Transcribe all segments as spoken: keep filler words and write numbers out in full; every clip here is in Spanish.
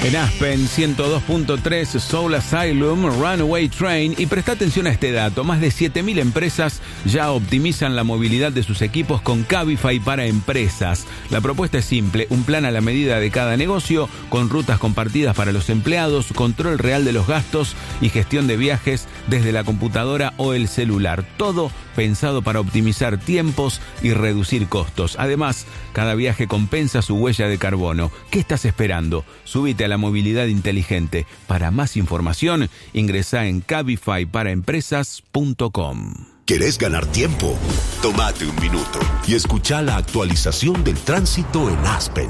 En Aspen ciento dos punto tres, Soul Asylum, Runaway Train. Y presta atención a este dato, más de siete mil empresas ya optimizan la movilidad de sus equipos con Cabify para empresas. La propuesta es simple, un plan a la medida de cada negocio, con rutas compartidas para los empleados, control real de los gastos y gestión de viajes desde la computadora o el celular. Todo pensado para optimizar tiempos y reducir costos. Además, cada viaje compensa su huella de carbono. ¿Qué estás esperando? Súbite a la movilidad inteligente. Para más información, ingresá en cabify para empresas punto com. ¿Querés ganar tiempo? Tómate un minuto y escucha la actualización del tránsito en Aspen.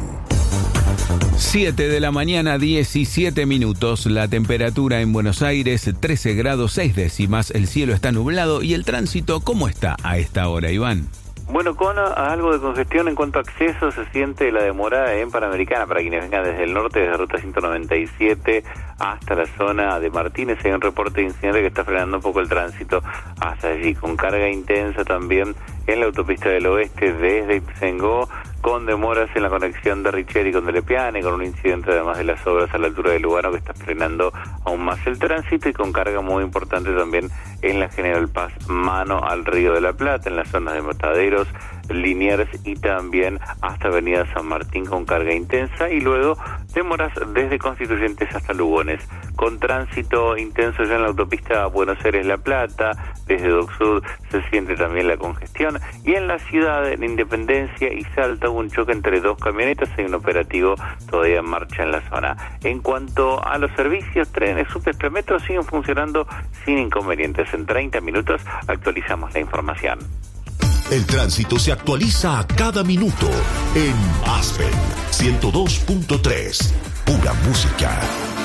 siete de la mañana, diecisiete minutos. La temperatura en Buenos Aires, trece grados seis décimas. El cielo está nublado y el tránsito, ¿cómo está a esta hora, Iván? Bueno, con algo de congestión en cuanto a acceso se siente la demora en Panamericana para quienes vengan desde el norte, desde ruta ciento noventa y siete hasta la zona de Martínez. Hay un reporte de incidente que está frenando un poco el tránsito hasta allí, con carga intensa también en la autopista del oeste desde Ituzaingó, con demoras en la conexión de Richeri con Delepiane, con un incidente además de las obras a la altura de Lugano que está frenando aún más el tránsito, y con carga muy importante también en la General Paz mano al Río de la Plata, en las zonas de Mataderos, Liniers y también hasta Avenida San Martín con carga intensa, y luego demoras desde Constituyentes hasta Lugones, con tránsito intenso ya en la autopista Buenos Aires-La Plata. Desde Dock Sud se siente también la congestión, y en la ciudad, en Independencia y Salta, hubo un choque entre dos camionetas. Hay un operativo todavía en marcha en la zona. En cuanto a los servicios, trenes, subtes, premetros siguen funcionando sin inconvenientes. En treinta minutos actualizamos la información. El tránsito se actualiza a cada minuto en Aspen ciento dos punto tres. Pura música.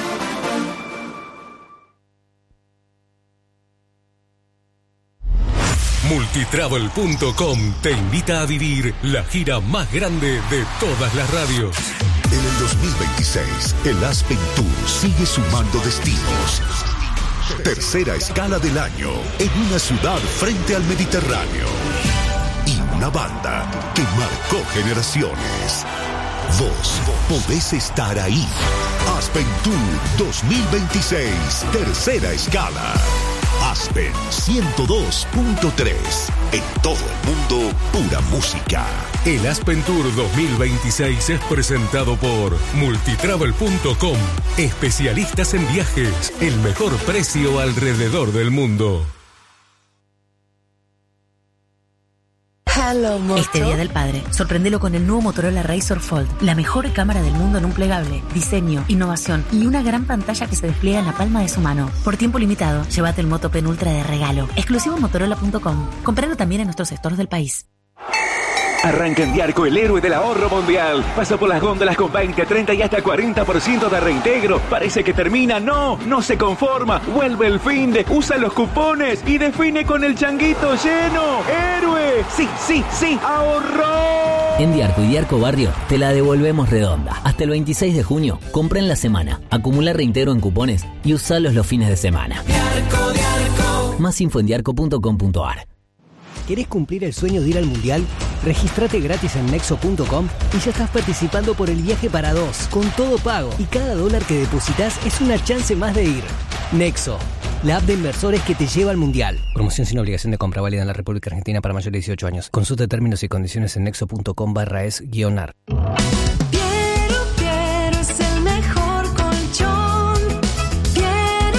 Multitravel punto com te invita a vivir la gira más grande de todas las radios. En el dos mil veintiséis, el Aspen Tour sigue sumando destinos. Tercera escala del año en una ciudad frente al Mediterráneo. Y una banda que marcó generaciones. Vos podés estar ahí. Aspen Tour dos mil veintiséis, tercera escala. Aspen ciento dos punto tres. En todo el mundo, pura música. El Aspen Tour dos mil veintiséis es presentado por Multitravel punto com. Especialistas en viajes. El mejor precio alrededor del mundo. Este Día del Padre, sorprendelo con el nuevo Motorola Razr Fold, la mejor cámara del mundo en un plegable, diseño, innovación y una gran pantalla que se despliega en la palma de su mano. Por tiempo limitado, llévate el Moto Pen Ultra de regalo, exclusivo en Motorola punto com. Compralo también en nuestros stores del país. Arranca en Diarco, el héroe del ahorro mundial. Pasa por las góndolas con veinte, treinta y hasta cuarenta por ciento de reintegro. Parece que termina. No, no se conforma. Vuelve el finde, usa los cupones y define con el changuito lleno. ¡Héroe! Sí, sí, sí, ahorró. En Diarco y Diarco Barrio te la devolvemos redonda. Hasta el veintiséis de junio, compra en la semana, acumula reintegro en cupones y usalos los fines de semana. Diarco, Diarco. Más info en diarco punto com punto ar. ¿Querés cumplir el sueño de ir al Mundial? Regístrate gratis en nexo punto com y ya estás participando por el viaje para dos, con todo pago. Y cada dólar que depositas es una chance más de ir. Nexo, la app de inversores que te lleva al Mundial. Promoción sin obligación de compra, válida en la República Argentina para mayores de dieciocho años. Consulta términos y condiciones en nexo punto com barra es guión ar.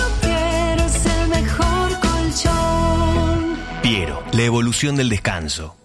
La evolución del descanso.